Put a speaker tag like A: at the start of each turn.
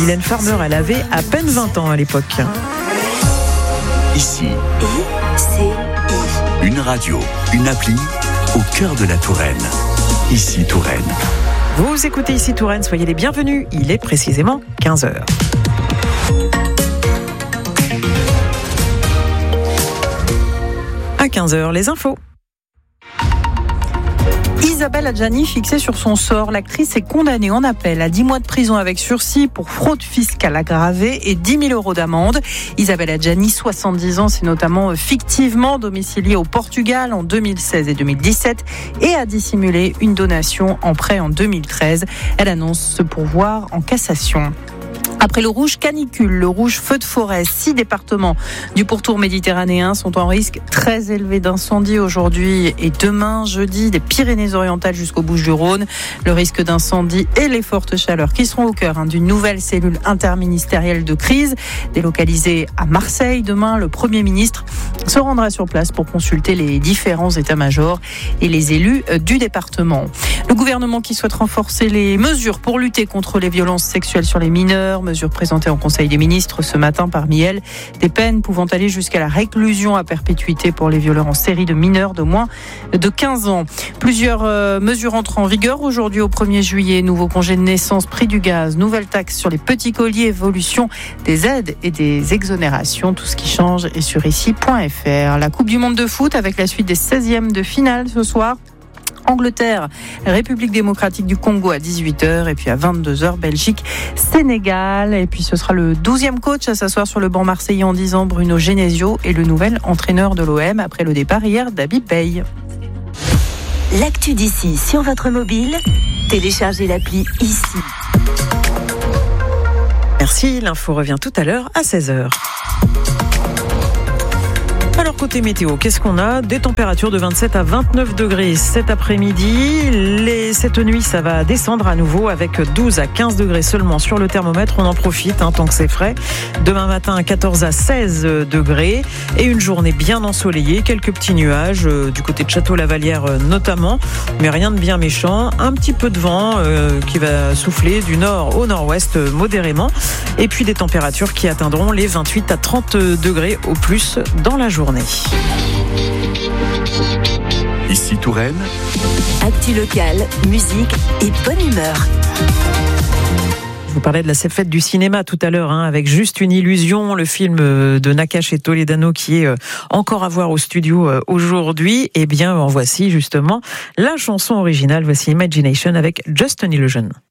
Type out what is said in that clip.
A: Mylène Farmer, elle avait à peine 20 ans à l'époque.
B: Ici, une radio, une appli au cœur de la Touraine. Ici Touraine.
A: Vous écoutez Ici Touraine, soyez les bienvenus. Il est précisément 15h. À 15h, les infos.
C: Isabelle Adjani fixée sur son sort. L'actrice est condamnée en appel à 10 mois de prison avec sursis pour fraude fiscale aggravée et 10 000 euros d'amende. Isabelle Adjani, 70 ans, s'est notamment fictivement domiciliée au Portugal en 2016 et 2017 et a dissimulé une donation en prêt en 2013. Elle annonce se pourvoir en cassation. Après le rouge canicule, le rouge feu de forêt, 6 départements du pourtour méditerranéen sont en risque très élevé d'incendie aujourd'hui et demain, jeudi, des Pyrénées-Orientales jusqu'aux Bouches-du-Rhône. Le risque d'incendie et les fortes chaleurs qui seront au cœur d'une nouvelle cellule interministérielle de crise délocalisée à Marseille. Demain, le Premier ministre se rendra sur place pour consulter les différents états-majors et les élus du département. Le gouvernement qui souhaite renforcer les mesures pour lutter contre les violences sexuelles sur les mineurs, mesures présentées en Conseil des ministres ce matin, parmi elles des peines pouvant aller jusqu'à la réclusion à perpétuité pour les violeurs en série de mineurs de moins de 15 ans. Plusieurs mesures entrent en vigueur aujourd'hui au 1er juillet. Nouveau congé de naissance, prix du gaz, nouvelle taxe sur les petits colis, évolution des aides et des exonérations. Tout ce qui change est sur ici.fr. La Coupe du Monde de foot avec la suite des 16e de finale ce soir. Angleterre, République démocratique du Congo à 18h et puis à 22h, Belgique, Sénégal. Et puis ce sera le 12e coach à s'asseoir sur le banc marseillais en 10 ans, Bruno Genesio, et le nouvel entraîneur de l'OM après le départ hier d'Habib Beye.
D: L'actu d'ici sur votre mobile, téléchargez l'appli Ici.
A: Merci, l'info revient tout à l'heure à 16h. Alors côté météo, qu'est-ce qu'on a ? Des températures de 27 à 29 degrés cet après-midi. Cette nuit, ça va descendre à nouveau avec 12 à 15 degrés seulement sur le thermomètre. On en profite tant que c'est frais. Demain matin, 14 à 16 degrés et une journée bien ensoleillée. Quelques petits nuages du côté de Château-Lavalière notamment, mais rien de bien méchant. Un petit peu de vent qui va souffler du nord au nord-ouest modérément. Et puis des températures qui atteindront les 28 à 30 degrés au plus dans la journée.
B: Ici Touraine.
D: Actu locale, musique et bonne humeur.
A: Je vous parlais de la fête du cinéma tout à l'heure, avec Juste une illusion, le film de Nakache et Toledano qui est encore à voir au studio aujourd'hui. Eh bien, en voici justement la chanson originale. Voici Imagination avec Just an Illusion.